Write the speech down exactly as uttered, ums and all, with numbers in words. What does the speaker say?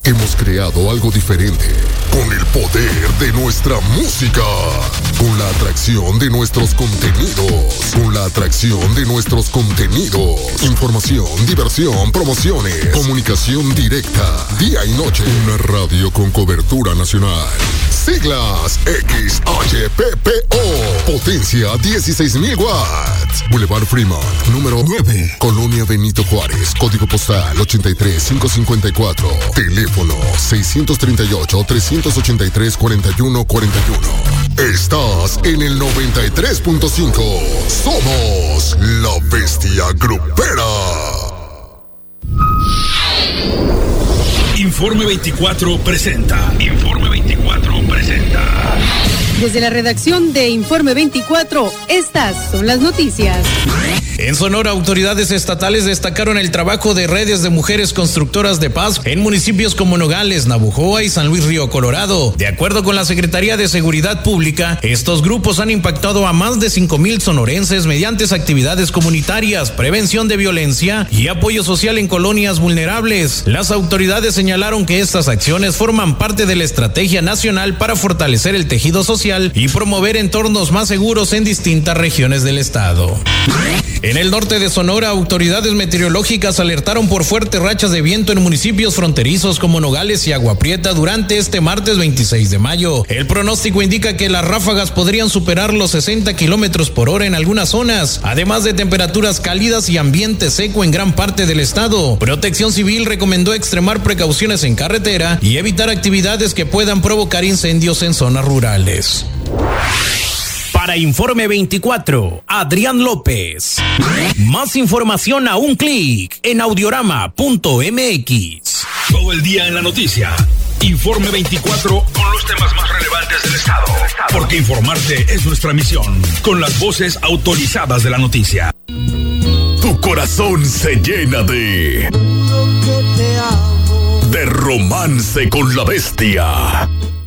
Hemos creado algo diferente, con el poder de nuestra música, con la atracción de nuestros contenidos, con la atracción de nuestros contenidos, información, diversión, promociones, comunicación directa, día y noche, una radio con cobertura nacional. Siglas X H P P O, potencia dieciséis mil watts. Boulevard Fremont, número nueve, Colonia Benito Juárez, código postal ochenta y tres mil quinientos cincuenta y cuatro, teléfono seiscientos treinta y ocho, trescientos ochenta y tres, cuarenta y uno cuarenta y uno. Estás en el noventa y tres punto cinco. Somos la Bestia Grupera. Informe veinticuatro presenta. Informe veinticuatro presenta. Desde la redacción de Informe veinticuatro, estas son las noticias. En Sonora, autoridades estatales destacaron el trabajo de redes de mujeres constructoras de paz en municipios como Nogales, Navojoa y San Luis Río Colorado. De acuerdo con la Secretaría de Seguridad Pública, estos grupos han impactado a más de cinco mil sonorenses mediante actividades comunitarias, prevención de violencia y apoyo social en colonias vulnerables. Las autoridades señalaron que estas acciones forman parte de la estrategia nacional para fortalecer el tejido social y promover entornos más seguros en distintas regiones del estado. En el norte de Sonora, autoridades meteorológicas alertaron por fuertes rachas de viento en municipios fronterizos como Nogales y Agua Prieta durante este martes veintiséis de mayo. El pronóstico indica que las ráfagas podrían superar los sesenta kilómetros por hora en algunas zonas, además de temperaturas cálidas y ambiente seco en gran parte del estado. Protección Civil recomendó extremar precauciones en carretera y evitar actividades que puedan provocar incendios en zonas rurales. Para Informe veinticuatro, Adrián López. Más información a un clic en audiorama punto m x. Todo el día en la noticia. Informe veinticuatro con los temas más relevantes del estado. Porque informarte es nuestra misión. Con las voces autorizadas de la noticia. Tu corazón se llena de... de romance con la bestia.